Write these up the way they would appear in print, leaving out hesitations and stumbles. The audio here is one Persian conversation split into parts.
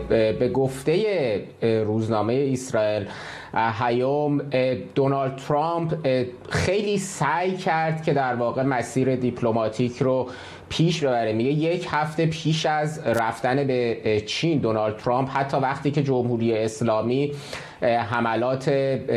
به گفته روزنامه اسرائیل هیوم دونالد ترامپ خیلی سعی کرد که در واقع مسیر دیپلماتیک رو پیش ببره. میگه یک هفته پیش از رفتن به چین دونالد ترامپ حتی وقتی که جمهوری اسلامی حملات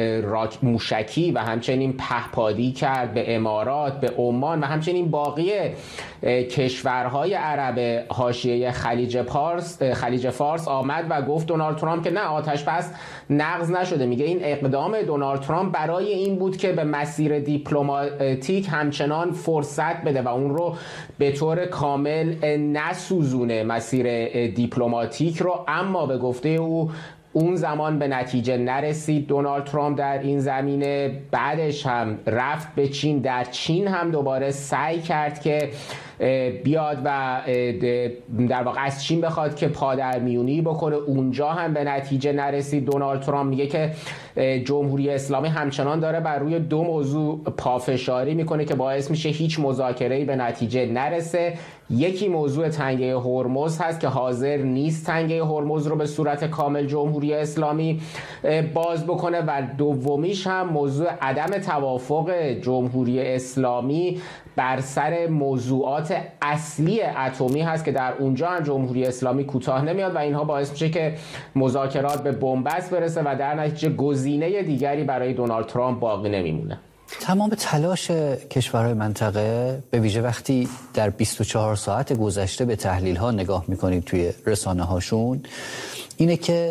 موشکی و همچنین پهپادی کرد به امارات، به عمان و همچنین باقی کشورهای عرب حاشیه خلیج فارس آمد و گفت دونالد ترامپ که نه، آتش بس نقض نشده. میگه این اقدام دونالد ترامپ برای این بود که به مسیر دیپلماتیک همچنان فرصت بده و اون رو به طور کامل نسوزونه مسیر دیپلماتیک رو. اما به گفته او اون زمان به نتیجه نرسید دونالد ترامپ در این زمینه. بعدش هم رفت به چین، در چین هم دوباره سعی کرد که بیاد و در واقع از چین بخواد که پادرمیونی بکنه، اونجا هم به نتیجه نرسید. دونالد ترامپ میگه که جمهوری اسلامی همچنان داره بر روی دو موضوع پافشاری میکنه که باعث میشه هیچ مذاکره‌ای به نتیجه نرسه. یکی موضوع تنگه هرمز هست که حاضر نیست تنگه هرمز رو به صورت کامل جمهوری اسلامی باز بکنه و دومیش هم موضوع عدم توافق جمهوری اسلامی بر سر موضوعات اصلی اتمی هست که در اونجا هم جمهوری اسلامی کوتاه نمیاد و اینها باعث میشه که مذاکرات به بنبست برسه و در نتیجه گزینه دیگری برای دونالد ترامپ باقی نمیمونه. تمام تلاش کشورهای منطقه به ویژه وقتی در 24 ساعت گذشته به تحلیل‌ها نگاه می‌کنید توی رسانه‌هاشون، اینه که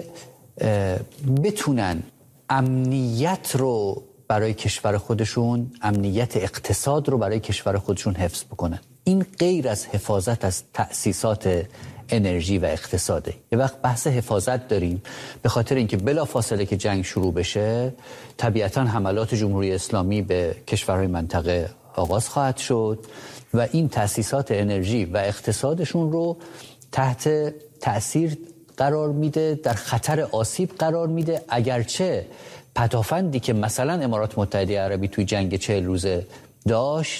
بتونن امنیت رو برای کشور خودشون، امنیت اقتصاد رو برای کشور خودشون حفظ بکنن. این غیر از حفاظت از تأسیسات انرژی و اقتصاده. یه وقت بحث حفاظت داریم به خاطر اینکه بلافاصله که جنگ شروع بشه طبیعتاً حملات جمهوری اسلامی به کشورهای منطقه آغاز خواهد شد و این تأسیسات انرژی و اقتصادشون رو تحت تأثیر قرار میده، در خطر آسیب قرار میده. اگرچه پدافندی که مثلا امارات متحده عربی توی جنگ 40 روزه داشت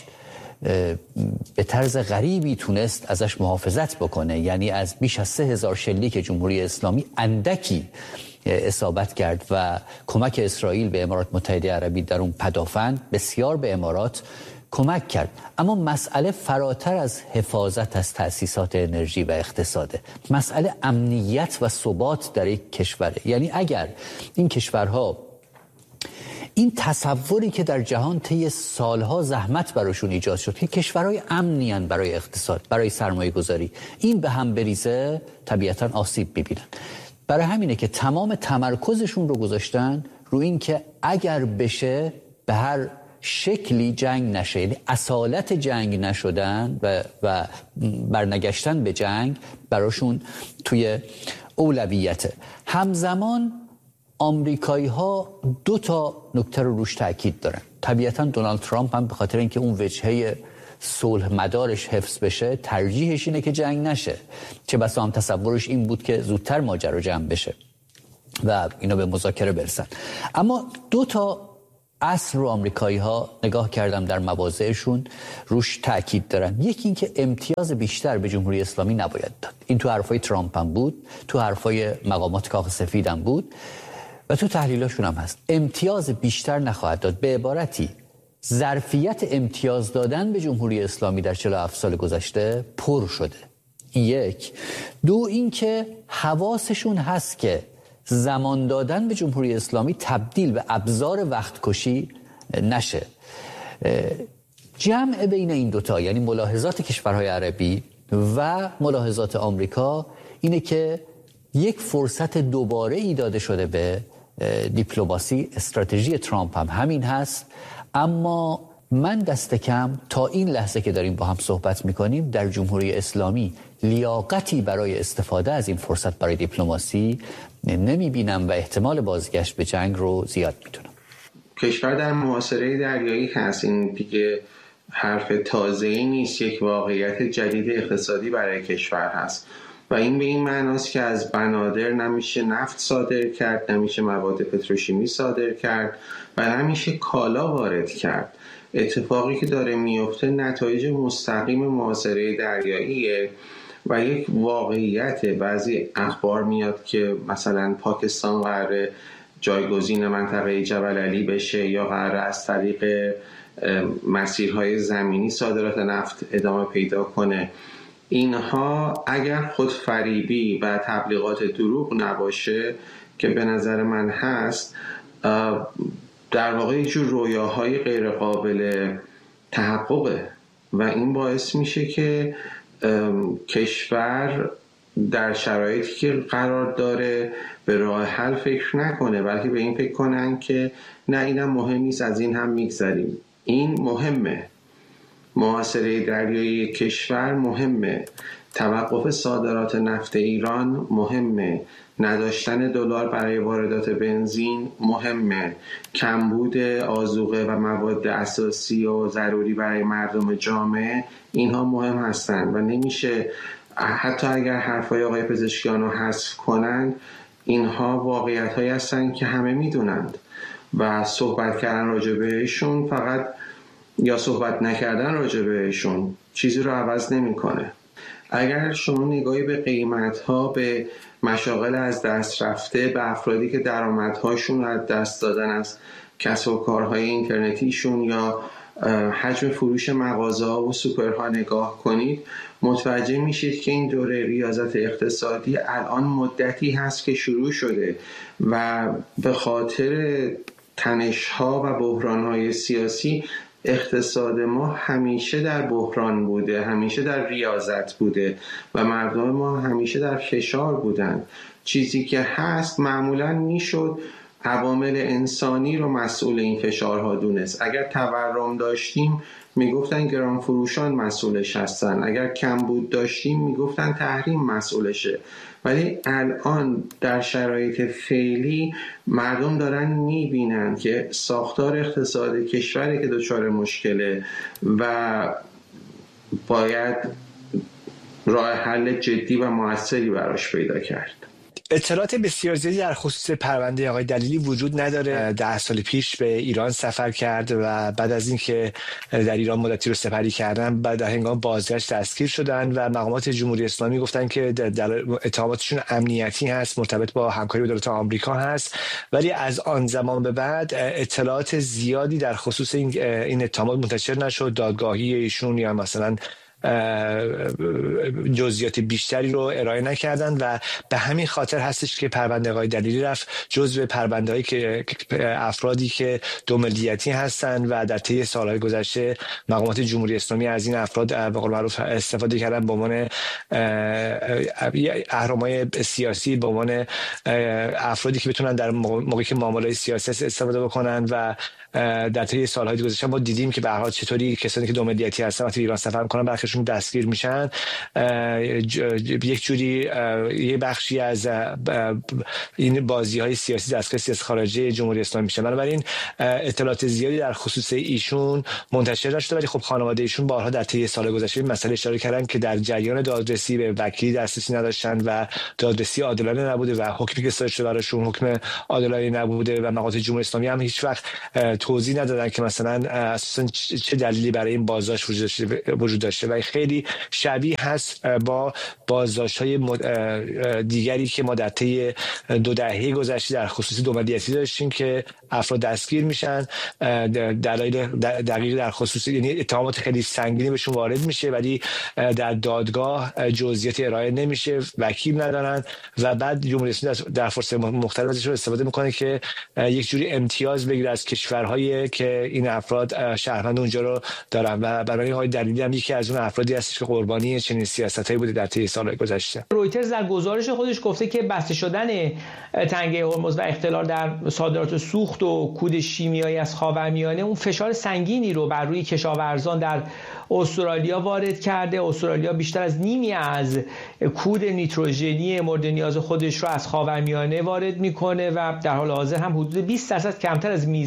به طرز غریبی تونست ازش محافظت بکنه، یعنی از بیش از 3000 شلیک جمهوری اسلامی اندکی اصابت کرد و کمک اسرائیل به امارات متحده عربی در اون پدافند بسیار به امارات کمک کرد. اما مسئله فراتر از حفاظت از تأسیسات انرژی و اقتصاده، مسئله امنیت و ثبات در یک کشوره. یعنی اگر این کشورها این تصوری که در جهان طی سالها زحمت براشون ایجاد شد که کشورهای امنیان برای اقتصاد، برای سرمایه گذاری، این به هم بریزه طبیعتاً آسیب می‌بینن. برای همینه که تمام تمرکزشون رو گذاشتن روی این که اگر بشه به هر شکلی جنگ نشه، یعنی اصالت جنگ نشدن و برنگشتن به جنگ براشون توی اولویته. همزمان آمریکایی ها 2 نکته رو روش تاکید دارن. طبیعتاً دونالد ترامپ هم به خاطر اینکه اون وجهه صلح مدارش حفظ بشه ترجیحش اینه که جنگ نشه، چه بسا هم تصورش این بود که زودتر ماجرا جمع بشه و اینا به مذاکره برسن. اما 2 اصل رو آمریکایی ها نگاه کردم در مواضعشون روش تاکید دارن. یکی این که امتیاز بیشتر به جمهوری اسلامی نباید داد. این تو حرفای ترامپ هم بود، تو حرفای مقامات کاخ سفید هم بود و تو تحلیلاشون هم هست. امتیاز بیشتر نخواهد داد. به عبارتی ظرفیت امتیاز دادن به جمهوری اسلامی در 47 سال گذشته پر شده. یک. دو این که حواسشون هست که زمان دادن به جمهوری اسلامی تبدیل به ابزار وقت کشی نشه. جمع بین این 2 یعنی ملاحظات کشورهای عربی و ملاحظات آمریکا اینه که یک فرصت دوباره ای داده شده به دیپلماسی. استراتژی ترامپ هم همین هست، اما من دست کم تا این لحظه که داریم با هم صحبت میکنیم در جمهوری اسلامی لیاقتی برای استفاده از این فرصت برای دیپلماسی نمیبینم و احتمال بازگشت به جنگ رو زیاد میدونم. کشور در محاصره دریایی هست، این دیگه حرف تازه‌ای نیست، یک واقعیت جدید اقتصادی برای کشور هست و این به این معناست که از بنادر نمیشه نفت صادر کرد، نمیشه مواد پتروشیمی صادر کرد و نمیشه کالا وارد کرد. اتفاقی که داره میفته نتایج مستقیم محاصره دریاییه و یک واقعیت. بعضی اخبار میاد که مثلا پاکستان قراره جایگزین منطقه جبل علی بشه یا قراره از طریق مسیرهای زمینی صادرات نفت ادامه پیدا کنه. اینها اگر خودفریبی و تبلیغات دروغ نباشه که به نظر من هست، در واقع یه جور رویاهای غیر قابل تحققه و این باعث میشه که کشور در شرایطی که قرار داره به راه حل فکر نکنه، بلکه به این فکر کنن که نه اینم مهم نیست، از این هم میگذریم. این مهمه، محاصره دریایی کشور مهمه، توقف صادرات نفت ایران مهمه، نداشتن دلار برای واردات بنزین مهمه، کمبود آذوقه و مواد اساسی و ضروری برای مردم جامعه، اینها مهم هستند و نمیشه حتی اگر حرفای آقای پزشکیان رو حذف کنند، اینها واقعیت هایی هستند که همه میدونند و صحبت کردن راجع بهشون فقط یا صحبت نکردن راجع بهشون چیزی رو عوض نمیکنه. اگر شما نگاهی به قیمت‌ها، به مشاغل از دست رفته، به افرادی که درآمدهاشون از دست دادن از کسب و کارهای اینترنتیشون یا حجم فروش مغازه‌ها و سوپرها نگاه کنید، متوجه میشید که این دوره ریاضت اقتصادی الان مدتی هست که شروع شده و به خاطر تنش‌ها و بحران‌های سیاسی اقتصاد ما همیشه در بحران بوده، همیشه در ریاضت بوده و مردم ما همیشه در فشار بودن. چیزی که هست معمولاً میشد عوامل انسانی رو مسئول این فشارها دونست. اگر تورم داشتیم میگفتن گران فروشان مسئولش هستن، اگر کمبود داشتیم میگفتن تحریم مسئولشه. ولی الان در شرایط فعلی مردم دارن میبینن که ساختار اقتصاد کشوری که دچار مشکله و باید راه حل جدی و موثری براش پیدا کرد. اطلاعات بسیار زیادی در خصوص پرونده آقای دلیلی وجود نداره. 10 سال پیش به ایران سفر کرد و بعد از اینکه در ایران مدتی رو سپری کردن، بعد در هنگام بازگشت دستگیر شدن و مقامات جمهوری اسلامی گفتن که در اتهاماتشون امنیتی هست، مرتبط با همکاری با دولت آمریکا هست. ولی از آن زمان به بعد اطلاعات زیادی در خصوص این اتهامات منتشر نشد. دادگاهی ایشون یا مثلا جزئیات بیشتری رو ارائه نکردن و به همین خاطر هستش که پرونده آقای دلیلی رفت جزو پرونده‌هایی که افرادی که دو ملیتی هستن و در طی سالهای گذشته مقامات جمهوری اسلامی از این افراد به قول معروف استفاده کردن به عنوان اهرم‌های سیاسی، به عنوان افرادی که بتونن در موقعی که معاملات سیاسی استفاده بکنن و در طی سالهای گذشته ما دیدیم که به هر حال چطوری کسانی که دو ملیتی هستن وقتی ایران سفر می‌کنن برخیشون دستگیر میشن. یک جوری یه بخشی از این بازی‌های سیاسی دستگاه سیاست خارجی جمهوری اسلامی میشه. بنابراین اطلاعات زیادی در خصوص ایشون منتشر نشده، ولی خب خانواده ایشون بارها در طی سال گذشته این مسئله اشاره کردن که در جریان دادرسی به وکیلی دسترسی نداشتن و دادرسی عادلانه نبوده و حکمی که صادر شده براشون حکم عادلانه نبوده و مقامات جمهوری اسلامی هم هیچ وقت توضیح ندادن که مثلا اساساً چه دلیلی برای این بازداشت وجود داشته و خیلی شبیه هست با بازداشت‌های دیگری که ما در طی 2 دهه گذشته در خصوص دو ملیتی داشتیم که افراد دستگیر میشن، دلایل دقیق در خصوص یعنی اتهامات خیلی سنگینی بهشون وارد میشه ولی در دادگاه جزئیات ارائه نمیشه، وکیل ندارن و بعد جمهوری اسلامی در فرصت مختلف ازش استفاده میکنه که یک جوری امتیاز بگیره از کشورهایی که این افراد شهروند اونجا رو دارن و برای های دلیلی هم یکی از اون افرادی هستش که قربانی چنین سیاستایی بوده در طی سال‌های گذشته. رویترز در گزارش خودش گفته که بسته شدن تنگه هرمز و اختلال در صادرات سوخت و کود شیمیایی از خاورمیانه اون فشار سنگینی رو بر روی کشاورزان در استرالیا وارد کرده. استرالیا بیشتر از نیمی از کود نیتروژنی مورد نیاز خودش رو از خاورمیانه وارد میکنه و در حال حاضر هم حدود 20% کمتر از میزان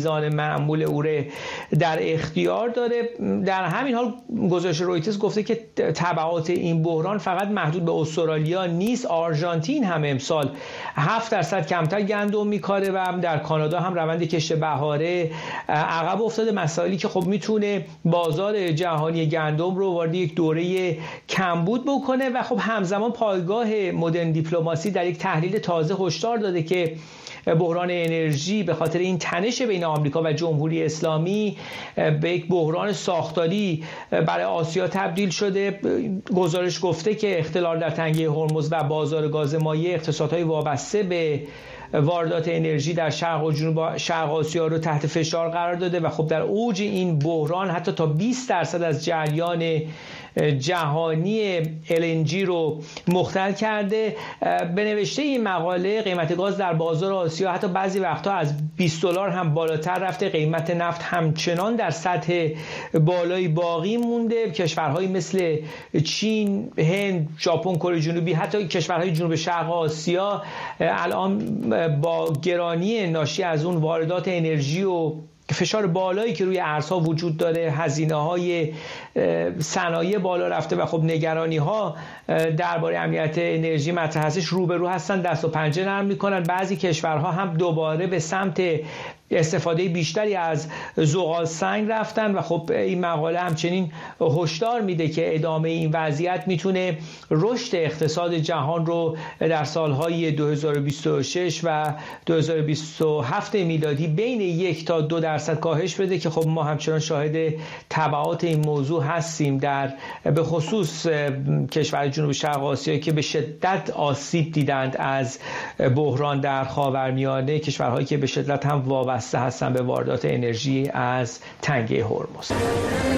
تحمل او در اختیار داره. در همین حال گزارش رویترز گفته که تبعات این بحران فقط محدود به استرالیا نیست. آرژانتین هم امسال 7% کمتر گندم میکاره و در کانادا هم روند کشت بهاره عقب افتاده، مسائلی که خب میتونه بازار جهانی گندم رو وارد یک دوره کمبود بکنه. و خب همزمان پایگاه مدرن دیپلماسی در یک تحلیل تازه هشدار داده که بحران انرژی به خاطر این تنش بین آمریکا و جمهوری اسلامی به یک بحران ساختاری برای آسیا تبدیل شده. گزارش گفته که اختلال در تنگه هرمز و بازار گاز مایع اقتصادهای وابسته به واردات انرژی در شرق و جنوب شرق آسیا رو تحت فشار قرار داده و خب در اوج این بحران حتی تا 20% از جریان جهانی LNG رو مختل کرده. به نوشته این مقاله قیمت گاز در بازار آسیا حتی بعضی وقتها از $20 هم بالاتر رفته. قیمت نفت همچنان در سطح بالایی باقی مونده. کشورهایی مثل چین، هند، ژاپن، کره جنوبی، حتی کشورهای جنوب شرق آسیا الان با گرانی ناشی از اون واردات انرژی و فشار بالایی که روی ارزها وجود داره، هزینه‌های صنایع بالا رفته و خب نگرانی‌ها درباره امنیت انرژی مطرح هستش، روبرو هستن، دست و پنجه نرم می‌کنن. بعضی کشورها هم دوباره به سمت استفاده بیشتری از زغال سنگ رفتن و خب این مقاله همچنین هشدار میده که ادامه این وضعیت میتونه رشد اقتصاد جهان رو در سالهای 2026 و 2027 میلادی بین 1 تا 2% کاهش بده که خب ما همچنان شاهد تبعات این موضوع هستیم در به خصوص کشور جنوب شرق آسیا که به شدت آسیب دیدند از بحران در خاورمیانه، کشورهایی که به شدت هم وابسته هستن به واردات انرژی از تنگه هرمز.